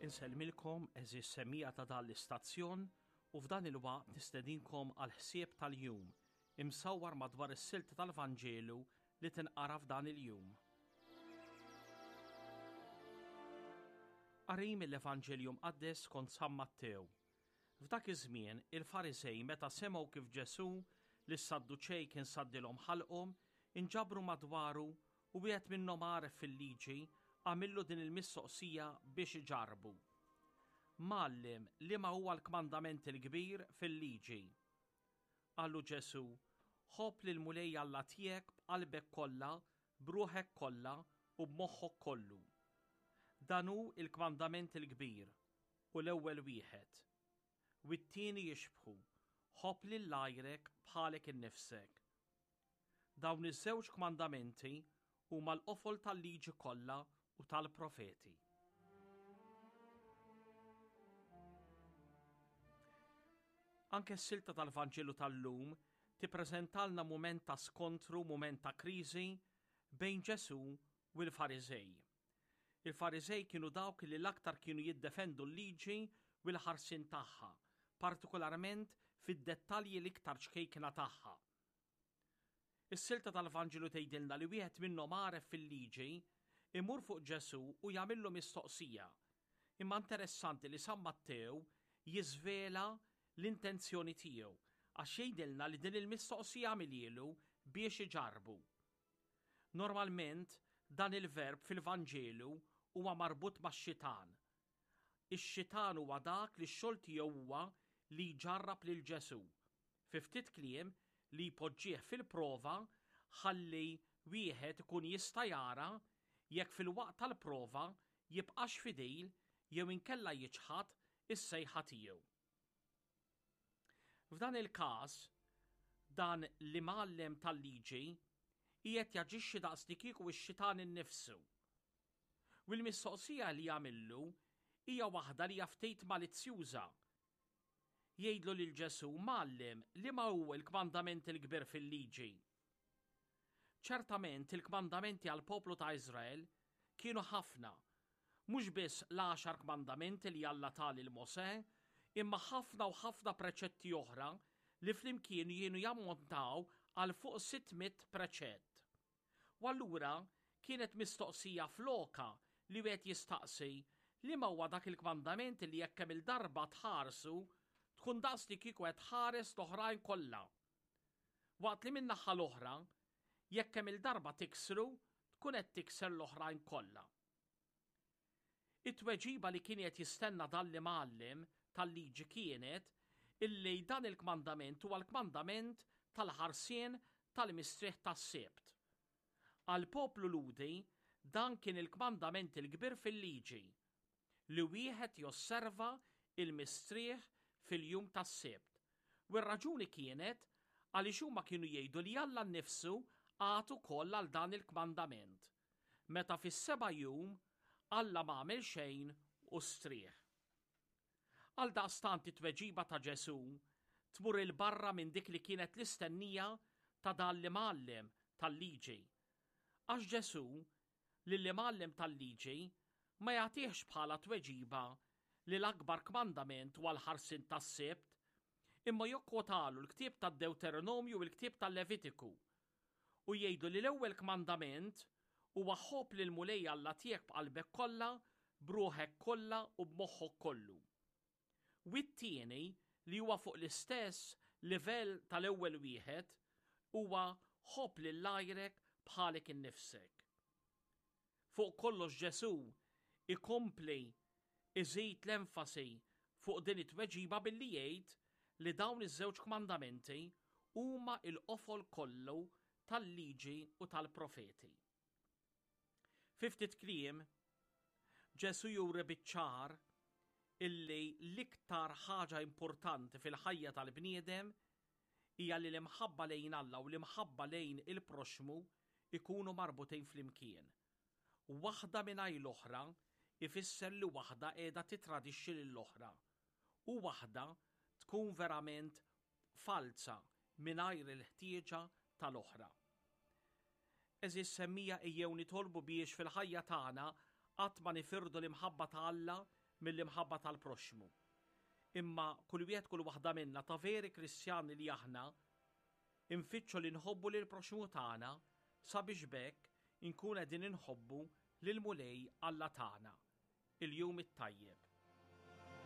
Insellmilkom eżis semmija ta' dan l-istazzjon u f'dan il-waqt nistedinkom għal ħsieb tal-jum imsawwar madwar is-silt tal-Vanġelu li tinqara f'dan il-jum. Qari mill-Evanġeljum Qaddes skont San Mattew. F'dak iż-żmien il-Farisej meta semgħu kif Ġesu li s-Sadduċej kien saddilhom ħalqhom inġabru madwaru u wieħed minnhom għaref fil-liġi għamillu din il-mistoqsija biex iġarbu. Mallim, liema huwa l-kmandament il-kbir fil-liġi? Qallu Ġesu, ħobb lil mulej Alla tiegħek b'qalbek kollha, b'ruħek kollha u b'moħħok kollu. Dan hu l-kmandament il-kbir u l-ewwel wieħed. U t-tieni jixbħu, ħobb lil għajrek bħalek innifsek. Dawn iż-żewġ kmandamenti huma l-qofol tal-liġi kollha u tal-profeti. Anke s-silta tal-Vanġelu tal-lum tippreżentalna mument ta' skontru, mument ta' kriżi bejn Ġesu u l-Farizej. Il-Farizej kienu dawk li l-aktar kienu jiddefendu l-liġi u l-ħarsin tagħha, partikolarment fid-dettalji l-iktar ċkejkna tagħha. Is-silta tal-Vanġelu tgħidilna li wieħed minnhom għaref fil-liġi imur fuq Ġesu u jagħmillu mistoqsija. Imma interessanti li San Mattew jiżvela l-intenzjoni tiegħu għax jgħidilna li din il-mistoqsija għamilielu biex iġarbu. Normalment dan il-verb fil-Vanġelu huwa marbut max-xitan. Ix-xitan huwa dak li x-xogħol tiegħu huwa li jġarrab lil Ġesu. Fi ftit kliem li jpoġġih fil-prova ħalli wieħed ikun jista' jara jekk fil-waqt tal-prova jibqax fidejl jew inkella jiġħad is-sejħa tiegħu. F'dan il-każ, dan li mgħallem tal-liġi qiegħed jaġixxi daqs li kieku x-xitan innifsu. U l-mistoqsija li jagħmillu hija waħda li hija ftit malizzjuża. Jgħidlu lil Ġesu, Mallim, liema huwa l-kmandament il-kbir fil-liġi? Ċertament il-kmandamenti għall poplu ta' Iżrael kienu ħafna, mhux biss l-10 kmandamenti li Alla ta' lil Mosè, imma ħafna u ħafna preċetti oħra li flimkien jienu jammontaw għal fuq 600 preċett. U allura kienet mistoqsija floka li wieħed jistaqsi liema huwa dak il-kmandament li jekk kemm il-darba tħarsu tkun daqs li kieku qed tħares l-oħrajn kollha. Waqt li min-naħa l-oħra jekk kemm il-darba tiksru tkun qed tikser l-oħrajn kollha. It-tweġiba li kien qed jistenna dan li mgħallem tal-liġi kienet illi dan il-kmandament huwa l-kmandament tal-ħarsien tal-mistrieħ tas-Sibt. Għal poplu Ludi dan kien il-kmandament il-kbir fil-liġi li wieħed josserva il-mistrieħ fil-jum tas-Sibt. U r-raġuni kienet għaliex huma kienu jgħidu li Alla nnifsu għatu koll għal dan il-kmandament. Meta fis-7 jum Alla m'għamel xejn u strieħ. Għal daqstant it-tweġiba ta' Ġesu tmur il-barra minn dik li kienet l-istennija ta' dan li mgħallem tal-liġi. Għax Ġesu li mgħallem tal-liġi ma jagħtihx bħala tweġiba li l-akbar kmandament huwa l-ħarsien tas-Sibt, imma jokkwotalu l-ktieb tad-Deuteronomju u l-ktieb tal-Levitiku u jgħidu li l-ewwel kmandament huwa ħobb lil mulej Alla tiegħek b'qalbek kollha, b'ruħek kollha u b'moħħok kollu. U t-tieni li huwa fuq l-istess livell tal-ewwel wieħed huwa ħobb lil għajrek bħalek innifsek. Fuq kollox Ġesu ikompli iżid l-enfasi fuq din it-tweġiba billi jgħid li dawn iż-żewġ kmandamenti huma l-qofol kollu tal-liġi u tal-profeti. Fi ftit kliem, Ġesu juri biċ-ċar illi l-iktar ħaġa importanti fil-ħajja tal-bniedem hija li l-imħabba lejn Alla u l-imħabba lejn il-proxmu ikunu marbutin flimkien. Waħda mingħajr l-oħra ifisser li waħda qiegħda titradixxi lill-oħra u waħda tkun verament falsa mingħajr il-ħtieġa tal-oħra. Eżis semmija ejjew nitolbu biex fil-ħajja tagħna qatt ma nifirdu l-imħabba ta' Alla mill-imħabba tal-proxmu. Imma kull wieħed kull waħda minna ta' veri Kristjani li aħna infittxu li nħobbu lil proxmu tagħna sabiex bekk inkun qegħdin inħobbu lil Mulej Alla tagħna. Il-jum it-tajjeb.